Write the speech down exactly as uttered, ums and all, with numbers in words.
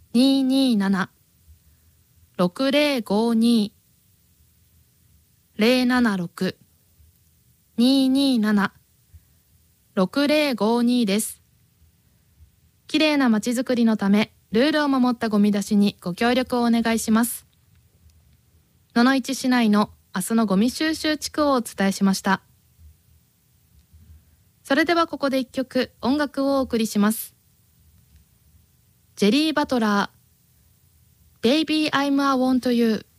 にーにーなな ろくぜろごに ゼロななろく にーにーなな ろくぜろごに です。きれいなまちづくりのため、ルールを守ったゴミ出しにご協力をお願いします。野々市市内の明日のゴミ収集地区をお伝えしました。それではここで一曲音楽をお送りします。ジェリー・バトラー Baby I'm a Want You